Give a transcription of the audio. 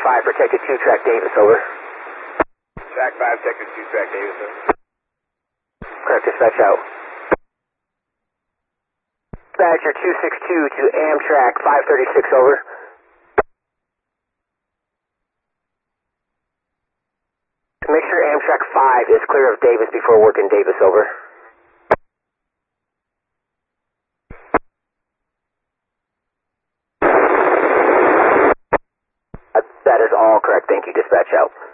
5, protected 2, track Davis, over. Track 5, protected 2, track Davis, over. Correct, dispatch out. Dispatcher 262 to Amtrak 536, over. Make sure Amtrak 5 is clear of Davis before working Davis, over. That is all correct. Thank you. Dispatch out.